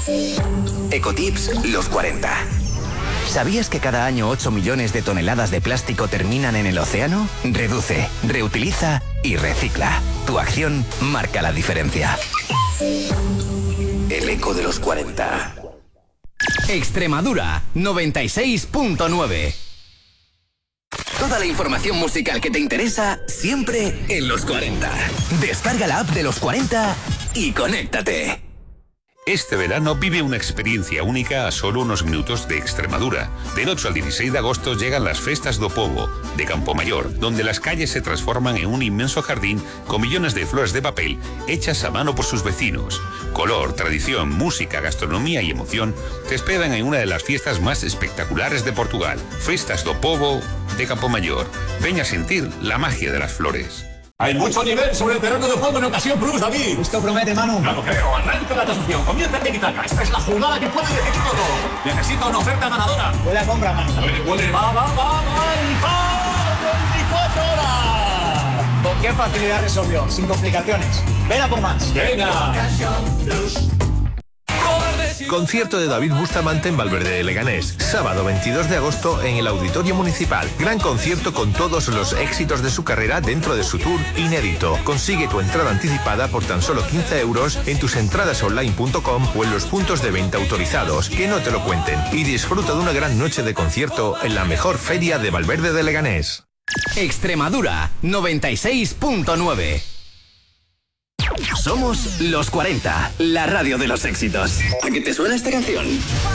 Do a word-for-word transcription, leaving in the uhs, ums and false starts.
Ecotips los cuarenta. ¿Sabías que cada año ocho millones de toneladas de plástico terminan en el océano? Reduce, reutiliza y recicla. Tu acción marca la diferencia. El eco de los cuarenta. Extremadura noventa y seis punto nueve. Toda la información musical que te interesa, siempre en los cuarenta. Descarga la app de los cuarenta y conéctate. Este verano vive una experiencia única a solo unos minutos de Extremadura. Del ocho al dieciséis de agosto llegan las Festas do Povo, de Campomayor, donde las calles se transforman en un inmenso jardín con millones de flores de papel hechas a mano por sus vecinos. Color, tradición, música, gastronomía y emoción te esperan en una de las fiestas más espectaculares de Portugal. Festas do Povo de Campomayor. Ven a sentir la magia de las flores. Hay mucho nivel sobre el terreno de juego en ocasión Plus, David. Esto promete, Manu. No lo creo. Arranca la transmisión. Comienza el tiki-taka. Esta es la jugada que puede decidir todo. Necesito una oferta ganadora. Huele a compra, Manu. Huele, huele. Va, va, va, va. El veinticuatro horas. ¿Con qué facilidad resolvió? Sin complicaciones. Ven a por más. Venga. Concierto de David Bustamante en Valverde de Leganés, sábado veintidós de agosto en el Auditorio Municipal. Gran concierto con todos los éxitos de su carrera dentro de su tour inédito. Consigue tu entrada anticipada por tan solo quince euros en tus entradas online punto com o en los puntos de venta autorizados. Que no te lo cuenten. Y disfruta de una gran noche de concierto en la mejor feria de Valverde de Leganés. Extremadura noventa y seis punto nueve. Somos los cuarenta, la radio de los éxitos. ¿A qué te suena esta canción?